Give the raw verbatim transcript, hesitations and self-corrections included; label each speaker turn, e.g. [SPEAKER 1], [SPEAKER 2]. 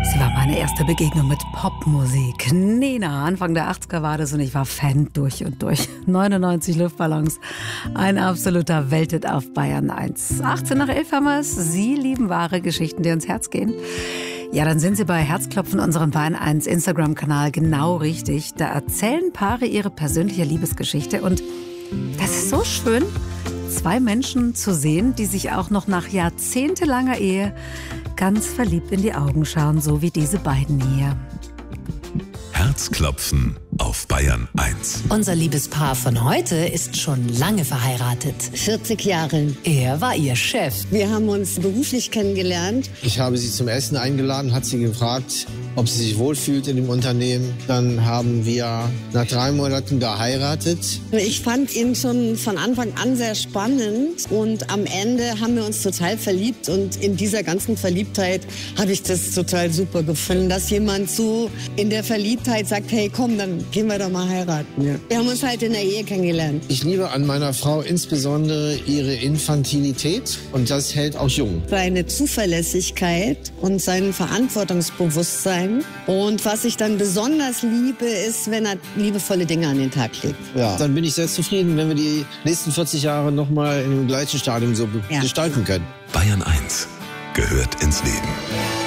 [SPEAKER 1] Sie war meine erste Begegnung mit Popmusik. Nena, Anfang der achtziger war das und ich war Fan durch und durch. neunundneunzig Luftballons, ein absoluter Welthit auf Bayern eins. achtzehn nach elf haben wir es. Sie lieben wahre Geschichten, die ans Herz gehen. Ja, dann sind Sie bei Herzklopfen, unserem Bayern eins Instagram-Kanal, genau richtig. Da erzählen Paare ihre persönliche Liebesgeschichte und das ist so schön, zwei Menschen zu sehen, die sich auch noch nach jahrzehntelanger Ehe ganz verliebt in die Augen schauen, so wie diese beiden hier.
[SPEAKER 2] Herzklopfen auf Bayern eins.
[SPEAKER 3] Unser Liebespaar von heute ist schon lange verheiratet.
[SPEAKER 4] vierzig Jahre.
[SPEAKER 3] Er war ihr Chef.
[SPEAKER 4] Wir haben uns beruflich kennengelernt.
[SPEAKER 5] Ich habe sie zum Essen eingeladen, hat sie gefragt, ob sie sich wohlfühlt in dem Unternehmen. Dann haben wir nach drei Monaten geheiratet.
[SPEAKER 4] Ich fand ihn schon von Anfang an sehr spannend und am Ende haben wir uns total verliebt und in dieser ganzen Verliebtheit habe ich das total super gefunden, dass jemand so in der Verliebtheit sagt, hey komm, dann gehen wir doch mal heiraten. Ja. Wir haben uns halt in der Ehe kennengelernt.
[SPEAKER 5] Ich liebe an meiner Frau insbesondere ihre Infantilität und das hält auch jung.
[SPEAKER 4] Seine Zuverlässigkeit und sein Verantwortungsbewusstsein. Und was ich dann besonders liebe, ist, wenn er liebevolle Dinge an den Tag legt.
[SPEAKER 5] Ja, dann bin ich sehr zufrieden, wenn wir die nächsten vierzig Jahre noch mal in dem gleichen Stadium so
[SPEAKER 4] ja.
[SPEAKER 5] gestalten können.
[SPEAKER 2] Bayern eins gehört ins Leben.